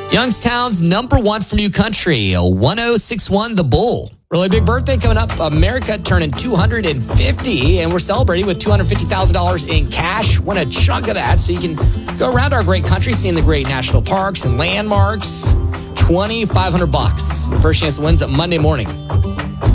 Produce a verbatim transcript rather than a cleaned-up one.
Youngstown's number one for new country, one oh six one The Bull. Really big birthday coming up. America turning two hundred fifty, and we're celebrating with two hundred fifty thousand dollars in cash. Win a chunk of that so you can go around our great country, seeing the great national parks and landmarks. twenty-five hundred bucks. Your first chance to win's up Monday morning.